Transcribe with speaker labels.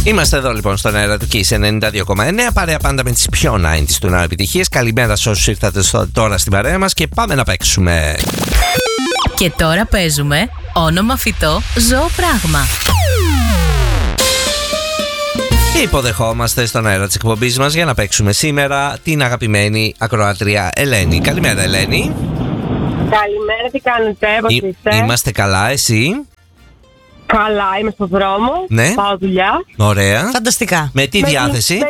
Speaker 1: Είμαστε εδώ λοιπόν στον αέρα του Kiss 92,9. Παρέα πάντα με τις πιο 90s του νέου επιτυχίες. Καλημέρα σε όσους ήρθατε τώρα στην παρέα μας και πάμε να παίξουμε.
Speaker 2: Και τώρα παίζουμε όνομα φυτό, ζώο, πράγμα.
Speaker 1: Υποδεχόμαστε στον αέρα της εκπομπής μας για να παίξουμε σήμερα την αγαπημένη ακροάτρια Ελένη. Καλημέρα Ελένη.
Speaker 3: Καλημέρα, τι κάνετε, πώς είστε?
Speaker 1: Είμαστε καλά, εσύ?
Speaker 3: Καλά, είμαι στο δρόμο,
Speaker 1: Ναι.
Speaker 3: πάω δουλειά.
Speaker 1: Ωραία.
Speaker 2: Φανταστικά.
Speaker 1: Με τι διάθεση?